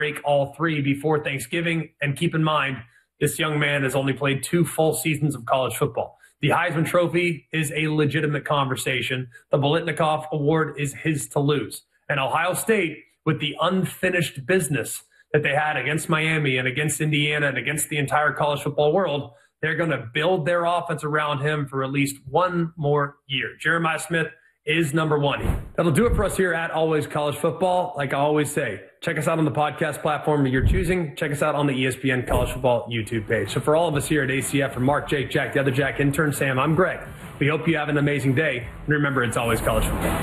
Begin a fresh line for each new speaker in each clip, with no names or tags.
break all three before Thanksgiving. And keep in mind, this young man has only played 2 full seasons of college football. The Heisman Trophy is a legitimate conversation. The Biletnikoff Award is his to lose. And Ohio State, with the unfinished business that they had against Miami and against Indiana and against the entire college football world, they're going to build their offense around him for at least one more year. Jeremiah Smith is number 1. That'll do it for us here at Always College Football. Like I always say, check us out on the podcast platform of your choosing. Check us out on the ESPN College Football YouTube page. So for all of us here at ACF, from Mark, Jake, Jack, the other Jack, intern Sam, I'm Greg. We hope you have an amazing day. And remember, it's always college football.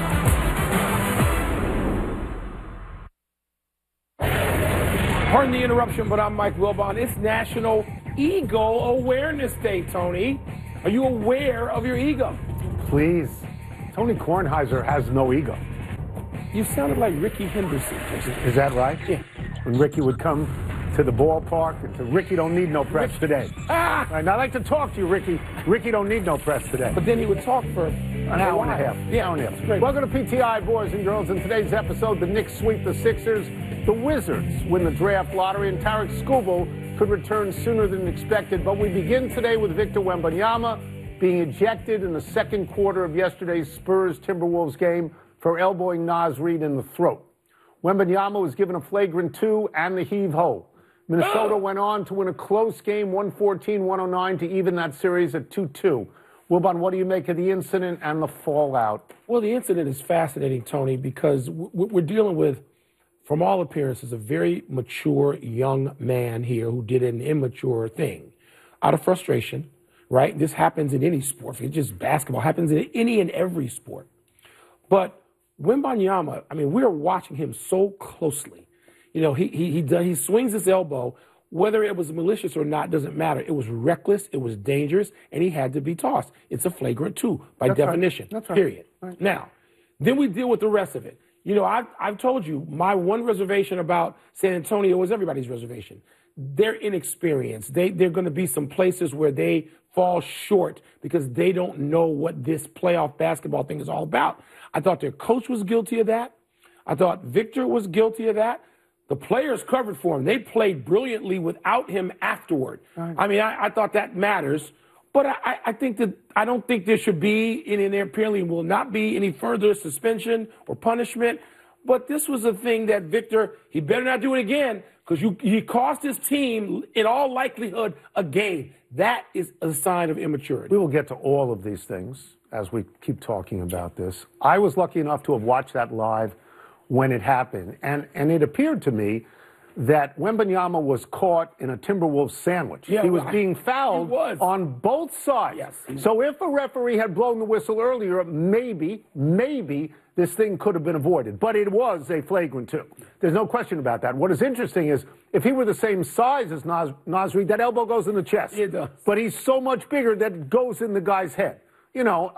Pardon the interruption, but I'm Mike Wilbon. It's National Ego Awareness Day, Tony. Are you aware of your ego?
Please. Tony Kornheiser has no ego.
You sounded like Ricky Henderson.
Is that right?
Yeah.
When Ricky would come to the ballpark and say, Ricky don't need no press today. Right, now, I'd like to talk to you, Ricky. Ricky don't need no press today.
But then he would talk for
an hour and a half.
Yeah,
hour and a half.
great.
Welcome to PTI, boys and girls. In today's episode, the Knicks sweep the Sixers. The Wizards win the draft lottery, and Tarek Skubal could return sooner than expected. But we begin today with Victor Wembanyama being ejected in the second quarter of yesterday's Spurs-Timberwolves game for elbowing Naz Reid in the throat. Wembanyama was given a flagrant 2 and the heave-ho. Minnesota went on to win a close game, 114-109, to even that series at 2-2. Wilbon, what do you make of the incident and the fallout?
Well, the incident is fascinating, Tony, because we're dealing with, from all appearances, a very mature young man here who did an immature thing out of frustration. Right? This happens in any sport. It's just basketball. It happens in any and every sport. But Wembanyama, I mean, we're watching him so closely. You know, he swings his elbow. Whether it was malicious or not doesn't matter. It was reckless. It was dangerous. And he had to be tossed. It's a flagrant 2 by definition.
That's right.
Period.
Right.
Now, then we deal with the rest of it. You know, I've told you my one reservation about San Antonio was everybody's reservation. They're inexperienced. They're going to be some places where they fall short because they don't know what this playoff basketball thing is all about. I thought their coach was guilty of that. I thought Victor was guilty of that. The players covered for him. They played brilliantly without him afterward. Right. I mean, I thought that matters. But I think that I don't think there should be, and there apparently will not be any further suspension or punishment. But this was a thing that Victor, he better not do it again, because he cost his team, in all likelihood, a game. That is a sign of immaturity.
We will get to all of these things as we keep talking about this. I was lucky enough to have watched that live when it happened. And it appeared to me that Wembanyama was caught in a Timberwolves sandwich.
Yeah,
he was being fouled on both sides.
Yes,
so if a referee had blown the whistle earlier, maybe this thing could have been avoided. But it was a flagrant 2. There's no question about that. What is interesting is if he were the same size as Naz Reid, that elbow goes in the chest.
It does.
But he's so much bigger that it goes in the guy's head. You know,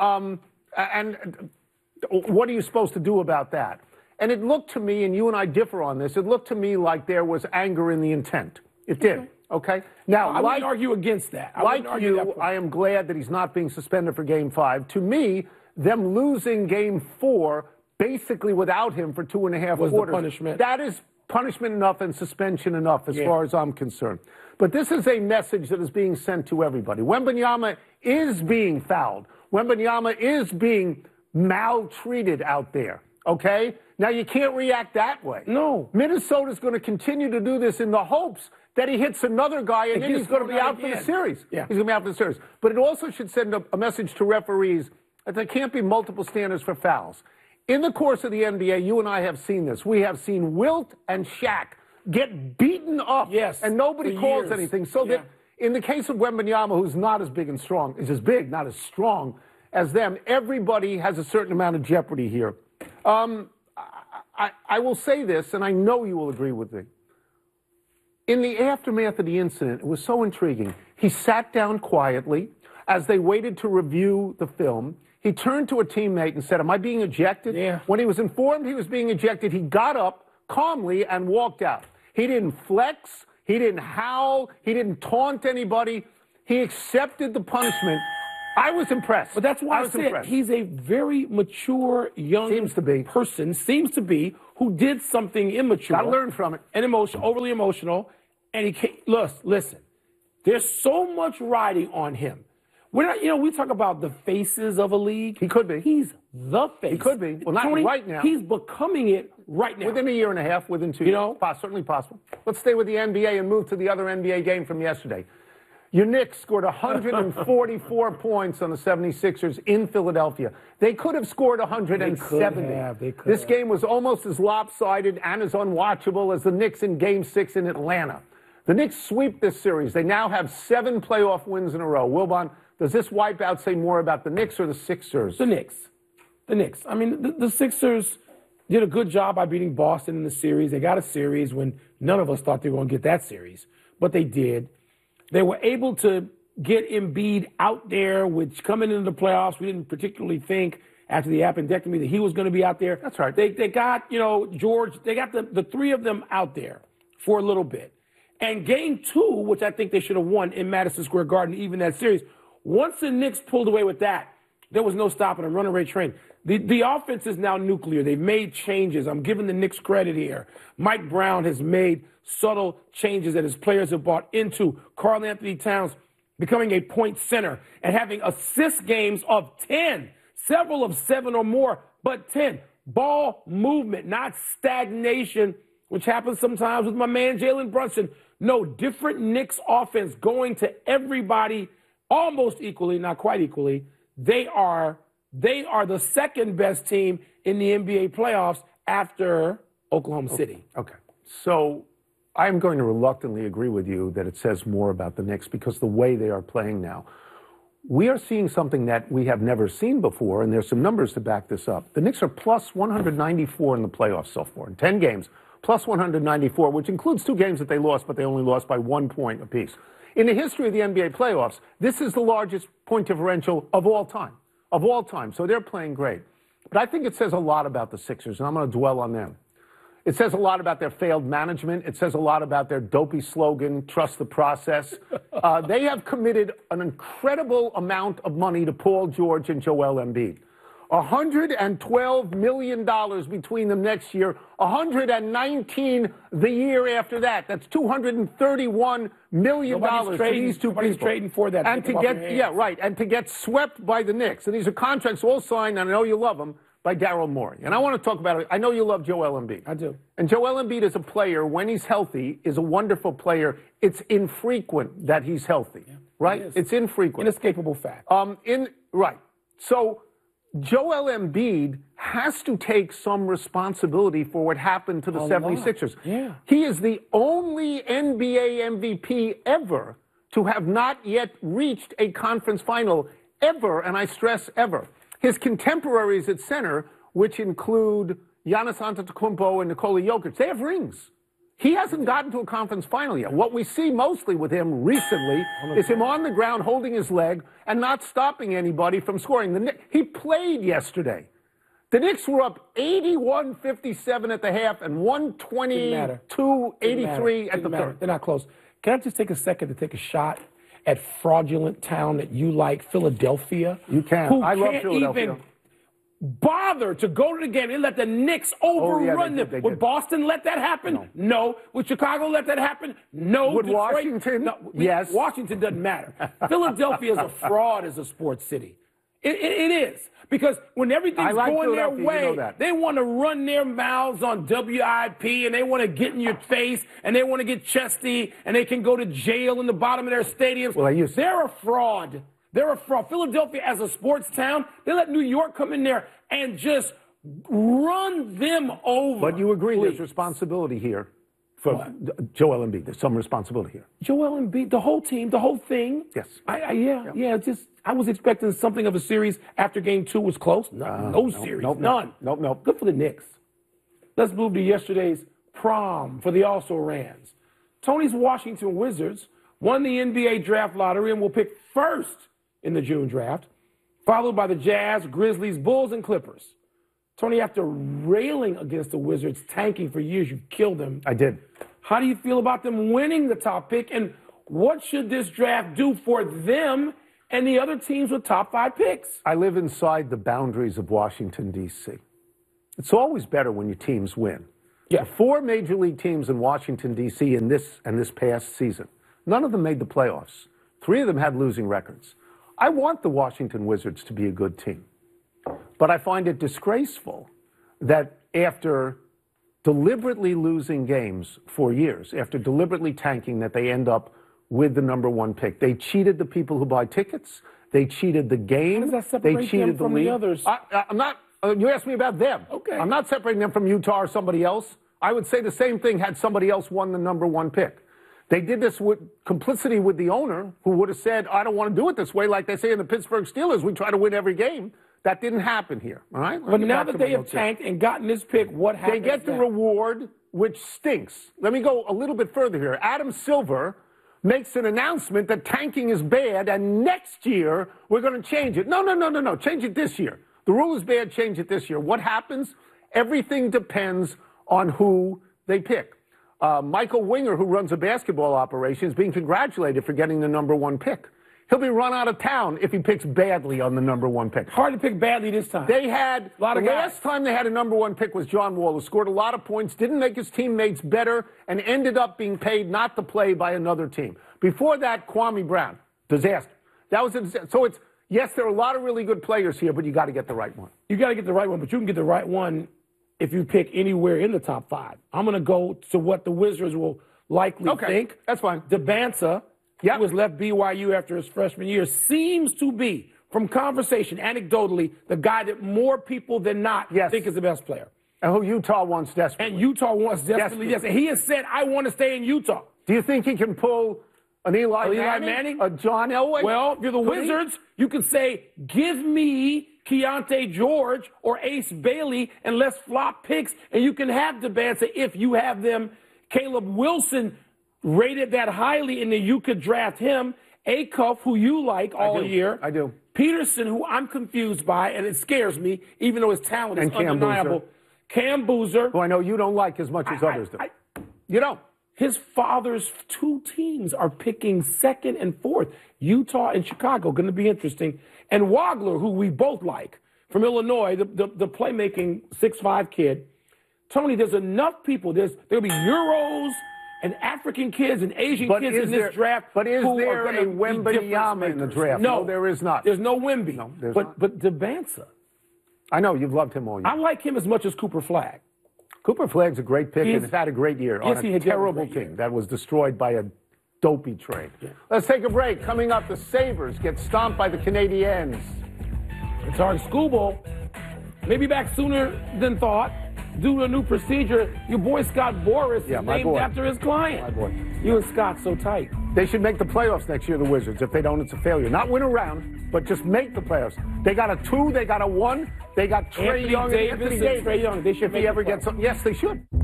and what are you supposed to do about that? And it looked to me, and you and I differ on this, it looked to me like there was anger in the intent. It did, okay? Now,
I wouldn't argue against that.
I am glad that he's not being suspended for Game 5. To me, them losing Game 4 basically without him for 2.5 quarters.
The punishment.
That is punishment enough and suspension enough as far as I'm concerned. But this is a message that is being sent to everybody. Wembanyama is being fouled. Wembanyama is being maltreated out there, okay? Now, you can't react that way.
No.
Minnesota's going to continue to do this in the hopes that he hits another guy and then he's going to be out for the series.
Yeah.
He's going to be out for the series. But it also should send a message to referees that there can't be multiple standards for fouls. In the course of the NBA, you and I have seen this. We have seen Wilt and Shaq get beaten up.
Yes.
And nobody calls
years.
anything. So that in the case of Wembanyama, who's not as big and strong, is as big, not as strong as them, everybody has a certain amount of jeopardy here. I will say this, and I know you will agree with me. In the aftermath of the incident, it was so intriguing. He sat down quietly as they waited to review the film. He turned to a teammate and said, "Am I being ejected?"
Yeah.
When he was informed he was being ejected, he got up calmly and walked out. He didn't flex. He didn't howl. He didn't taunt anybody. He accepted the punishment. I was impressed.
But that's why I said he's a very mature young
seems to be
person, seems to be, who did something immature.
Got to learn from it.
And overly emotional. And he can't, listen, there's so much riding on him. We're not, we talk about the faces of a league.
He could be.
He's the face.
He could be. Well, not
Tony,
right now.
He's becoming it right now.
Within a year and a half, within 2 years. Certainly possible. Let's stay with the NBA and move to the other NBA game from yesterday. Your Knicks scored 144 points on the 76ers in Philadelphia. They could have scored 170. This game was almost as lopsided and as unwatchable as the Knicks in Game 6 in Atlanta. The Knicks sweep this series. They now have 7 playoff wins in a row. Wilbon, does this wipeout say more about the Knicks or the Sixers?
The Knicks. The Knicks. I mean, the Sixers did a good job by beating Boston in the series. They got a series when none of us thought they were going to get that series, but they did. They were able to get Embiid out there, which coming into the playoffs, we didn't particularly think after the appendectomy that he was going to be out there.
That's right.
They got, George, they got the three of them out there for a little bit. And game 2, which I think they should have won in Madison Square Garden, even that series, once the Knicks pulled away with that, there was no stopping a runaway train. The offense is now nuclear. They've made changes. I'm giving the Knicks credit here. Mike Brown has made subtle changes that his players have bought into. Karl Anthony Towns becoming a point center and having assist games of 10, several of 7 or more, but 10. Ball movement, not stagnation, which happens sometimes with my man Jalen Brunson. No, different Knicks offense going to everybody almost equally, not quite equally. They are the second best team in the NBA playoffs after Oklahoma City.
Okay. So I'm going to reluctantly agree with you that it says more about the Knicks because the way they are playing now. We are seeing something that we have never seen before, and there's some numbers to back this up. The Knicks are plus 194 in the playoffs so far in 10 games. Plus 194, which includes 2 games that they lost, but they only lost by 1 point apiece. In the history of the NBA playoffs, this is the largest point differential of all time. Of all time. So they're playing great. But I think it says a lot about the Sixers, and I'm going to dwell on them. It says a lot about their failed management. It says a lot about their dopey slogan, trust the process. They have committed an incredible amount of money to Paul George and Joel Embiid. $112 million between them next year, $119 the year after that. That's $231 million for these two people.
Trading for that.
And to get swept by the Knicks. And these are contracts all signed, and I know you love them, by Daryl Morey. And I want to talk about it. I know you love Joel Embiid.
I do.
And Joel Embiid is a player, when he's healthy, is a wonderful player. It's infrequent that he's healthy, right? It's infrequent.
Inescapable fact.
Right. So Joel Embiid has to take some responsibility for what happened to the 76ers.
Yeah.
He is the only NBA MVP ever to have not yet reached a conference final, ever, and I stress ever. His contemporaries at center, which include Giannis Antetokounmpo and Nikola Jokic, they have rings. He hasn't gotten to a conference final yet. What we see mostly with him recently is him on the ground holding his leg and not stopping anybody from scoring. He played yesterday. The Knicks were up 81-57 at the half and 122-83 at the third.
They're not close. Can I just take a second to take a shot at fraudulent town that you like, Philadelphia?
You can. I love Philadelphia.
Even bother to go to the game and let the Knicks overrun them. Would Boston let that happen? No. Would Chicago let that happen? No.
Would Washington?
No.
Yes.
Washington doesn't matter. Philadelphia is a fraud as a sports city. It is. Because when everything's going their way, they want to run their mouths on WIP, and they want to get in your face, and they want to get chesty, and they can go to jail in the bottom of their stadiums.
Well,
they're a fraud. They're a fraud. Philadelphia, as a sports town, they let New York come in there and just run them over.
But you agree there's responsibility here for Joel Embiid. There's some responsibility here.
Joel Embiid, the whole team, the whole thing.
Yes.
I was expecting something of a series after game 2 was close. No series. None.
Nope.
Good for the Knicks. Let's move to yesterday's prom for the also-rans. Tony's Washington Wizards won the NBA draft lottery and will pick first in the June draft, followed by the Jazz, Grizzlies, Bulls, and Clippers. Tony, after railing against the Wizards, tanking for years, you killed them.
I did.
How do you feel about them winning the top pick, and what should this draft do for them and the other teams with top 5 picks?
I live inside the boundaries of Washington, D.C. It's always better when your teams win.
Yeah.
The 4 major league teams in Washington, D.C. in this past season, none of them made the playoffs. 3 of them had losing records. I want the Washington Wizards to be a good team, but I find it disgraceful that after deliberately losing games for years, after deliberately tanking, that they end up with the #1 pick. They cheated the people who buy tickets. They cheated the game.
How does that separate
they cheated
them from the others?
I'm not. You asked me about them.
Okay.
I'm not separating them from Utah or somebody else. I would say the same thing had somebody else won the #1 pick. They did this with complicity with the owner, who would have said, I don't want to do it this way, like they say in the Pittsburgh Steelers, we try to win every game. That didn't happen here, all right?
But now that they have tanked and gotten this pick, what happens?
They get the reward, which stinks. Let me go a little bit further here. Adam Silver makes an announcement that tanking is bad, and next year we're going to change it. No. Change it this year. The rule is bad, change it this year. What happens? Everything depends on who they pick. Michael Winger, who runs a basketball operation, is being congratulated for getting the #1 pick. He'll be run out of town if he picks badly on the #1 pick.
Hard to pick badly this time.
They had,
a lot of
last time they had a #1 pick was John Wall, who scored a lot of points, didn't make his teammates better, and ended up being paid not to play by another team. Before that, Kwame Brown, disaster. That was a disaster. So it's, yes, there are a lot of really good players here, but you got to get the right one.
You got to get the right one, but you can get the right one if you pick anywhere in the top 5. I'm going to go to what the Wizards will likely think.
That's fine.
DeBanza, who was left BYU after his freshman year, seems to be, from conversation, anecdotally, the guy that more people than not think is the best player.
And who Utah wants desperately.
And Utah wants desperately, yes. And he has said, I want to stay in Utah.
Do you think he can pull an Eli Manning? A John Elway?
Well, if you're the Wizards, you can say, give me Keontae George or Ace Bailey and let's flop picks, and you can have DeBanza if you have them. Caleb Wilson rated that highly, and then you could draft him. Acuff, who you like all year.
I do.
Peterson, who I'm confused by, and it scares me, even though his talent is undeniable. Cam Boozer.
Who I know you don't like as much as others do. You don't.
His father's 2 teams are picking 2nd and 4th. Utah and Chicago, going to be interesting. And Wagler, who we both like, from Illinois, the playmaking 6'5" kid. Tony, there's enough people. There'll be Euros and African kids and Asian kids in this draft.
But is there a Wembanyama in the draft?
No,
there is not.
There's no Wemby.
No, there's not.
But DeBanza.
I know, you've loved him all year.
I like him as much as Cooper Flagg.
Cooper Flagg's a great pick and has had a great year on a terrible team that was destroyed by a dopey trade. Yeah. Let's take a break. Coming up, the Sabres get stomped by the Canadiens.
It's our school bowl. Maybe back sooner than thought. Due to a new procedure, your boy Scott Boras is named after his client.
My boy.
You and Scott so tight.
They should make the playoffs next year, the Wizards. If they don't, it's a failure. Not win a round, but just make the playoffs. They got a 2, they got a 1, they got Trae Young and Anthony Davis.
Trae Young. They should
if he ever gets something. Yes, they should.